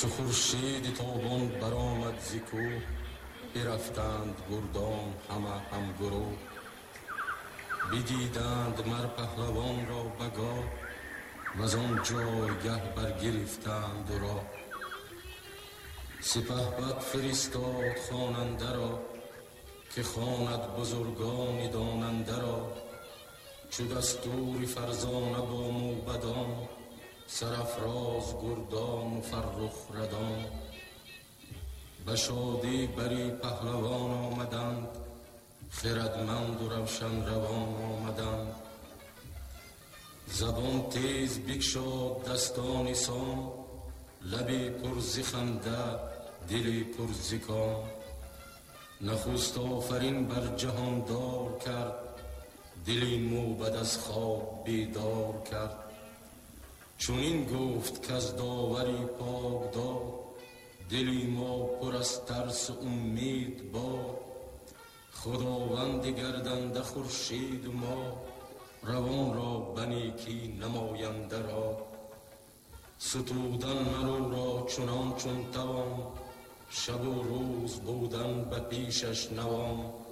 چو خورشید تابان برآمد ز کوه، برفتند گردان همه هم گروه. بدیدند مر پهلوان را بگاه، وز آن جایگه برگرفتند او را. سپهبد فرستاد خواننده را، که خواند بزرگان داننده را. چو دستور فرزانه با موبدان، سرافراز گردان و فرخ ردان. به شادی بری پهلوان آمدند، خردمند و روشن روان آمدند. زبان تیز بگشاد دستان سام، لبی پر ز خنده دلی پر ز کام. نخست آفرین بر جهان دار کرد، دلی موبد از خواب بیدار کرد. چنین گفت که از داوری پاک داد، دلی ما پر از ترس و امید باد. خداوند گردنده خورشید ما، روان را به نیکی نماینده را. ستودن مرو را چنان چون توان، شب و روز بودن به پیشش نوان.